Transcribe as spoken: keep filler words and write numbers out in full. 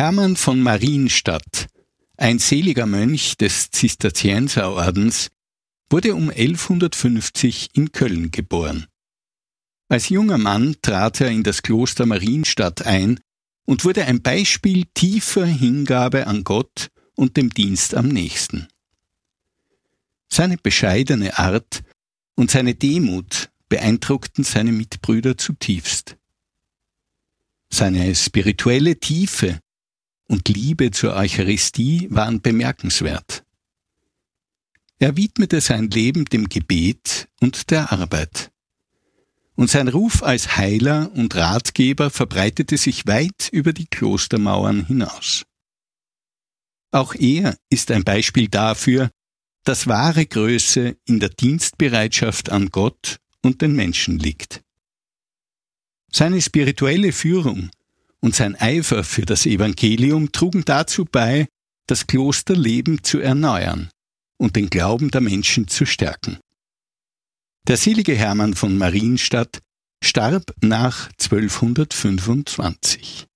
Hermann von Marienstadt, ein seliger Mönch des Zisterzienserordens, wurde um elfhundertfünfzig in Köln geboren. Als junger Mann trat er in das Kloster Marienstadt ein und wurde ein Beispiel tiefer Hingabe an Gott und dem Dienst am Nächsten. Seine bescheidene Art und seine Demut beeindruckten seine Mitbrüder zutiefst. Seine spirituelle Tiefe und Liebe zur Eucharistie waren bemerkenswert. Er widmete sein Leben dem Gebet und der Arbeit. Und sein Ruf als Heiler und Ratgeber verbreitete sich weit über die Klostermauern hinaus. Auch er ist ein Beispiel dafür, dass wahre Größe in der Dienstbereitschaft an Gott und den Menschen liegt. Seine spirituelle Führung und sein Eifer für das Evangelium trugen dazu bei, das Klosterleben zu erneuern und den Glauben der Menschen zu stärken. Der selige Hermann von Marienstadt starb nach zwölfhundertfünfundzwanzig.